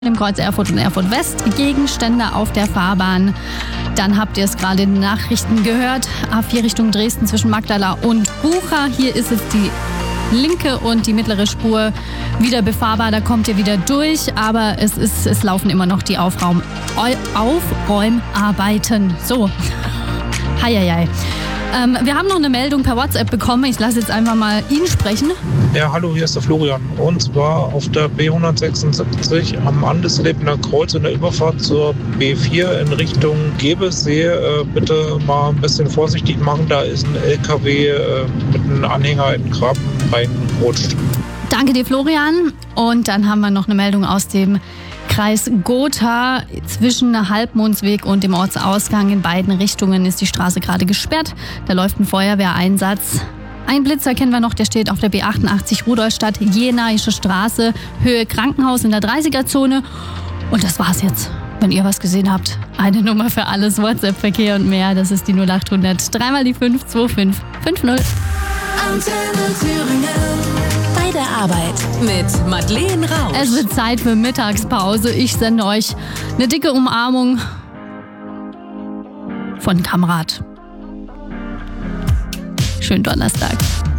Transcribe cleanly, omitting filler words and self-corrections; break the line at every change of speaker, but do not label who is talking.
im Kreuz Erfurt und Erfurt West Gegenstände auf der Fahrbahn. Dann habt ihr es gerade in den Nachrichten gehört. A4 Richtung Dresden zwischen Magdala und Bucha. Hier ist es die linke und die mittlere Spur wieder befahrbar. Da kommt ihr wieder durch. Aber es laufen immer noch die Aufräumarbeiten. So. Heieiei. Wir haben noch eine Meldung per WhatsApp bekommen. Ich lasse jetzt einfach mal ihn sprechen.
Ja, hallo, hier ist der Florian. Und zwar auf der B176 am Andeslebener Kreuz in der Überfahrt zur B4 in Richtung Gebessee. Bitte mal ein bisschen vorsichtig machen. Da ist ein LKW mit einem Anhänger in den Graben reingerutscht.
Danke dir, Florian. Und dann haben wir noch eine Meldung aus dem Kreis Gotha. Zwischen Halbmondsweg und dem Ortsausgang in beiden Richtungen ist die Straße gerade gesperrt. Da läuft ein Feuerwehreinsatz. Ein Blitzer kennen wir noch, der steht auf der B88 Rudolstadt, Jenaische Straße, Höhe Krankenhaus in der 30er-Zone. Und das war's jetzt. Wenn ihr was gesehen habt, eine Nummer für alles, WhatsApp-Verkehr und mehr, das ist die 0800 3 mal die 5 25 50.
Antenne Thüringen. Bei der Arbeit mit Madeleine Rausch.
Es wird Zeit für Mittagspause. Ich sende euch eine dicke Umarmung von Kamerad. Schönen Donnerstag.